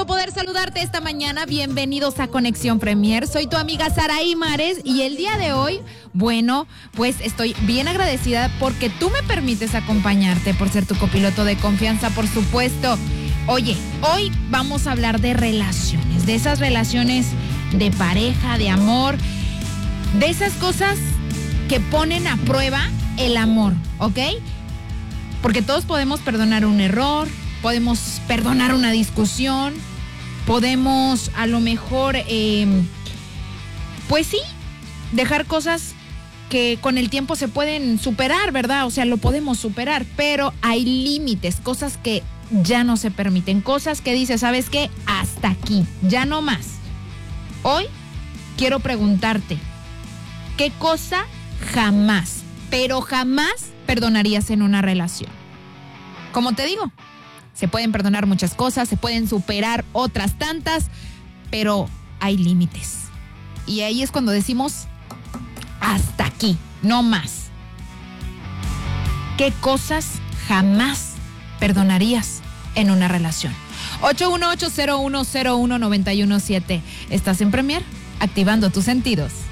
gusto poder saludarte esta mañana. Bienvenidos a Conexión Premier. Soy tu amiga Saraí Mares y el día de hoy, bueno, pues estoy bien agradecida porque tú me permites acompañarte, por ser tu copiloto de confianza, por supuesto. Oye, hoy vamos a hablar de relaciones, de esas relaciones de pareja, de amor, de esas cosas que ponen a prueba el amor, ¿ok? Porque todos podemos perdonar un error, podemos perdonar una discusión, podemos a lo mejor, pues sí, dejar cosas que con el tiempo se pueden superar, ¿verdad? O sea, lo podemos superar, pero hay límites, cosas que ya no se permiten, cosas que dices, ¿sabes qué? Hasta aquí, ya no más. Hoy quiero preguntarte, ¿qué cosa jamás, pero jamás perdonarías en una relación? Como te digo, se pueden perdonar muchas cosas, se pueden superar otras tantas, pero hay límites. Y ahí es cuando decimos, hasta aquí, no más. ¿Qué cosas jamás perdonarías en una relación? 818-0101-917. Estás en Premier, activando tus sentidos.